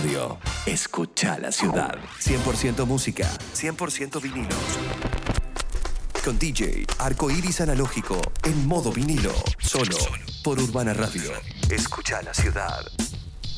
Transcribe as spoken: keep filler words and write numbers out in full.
Radio. Escucha la ciudad. cien por ciento música, cien por ciento vinilos. Con D J Arco Iris Analógico en modo vinilo. Solo por Urbana Radio. Escucha la ciudad.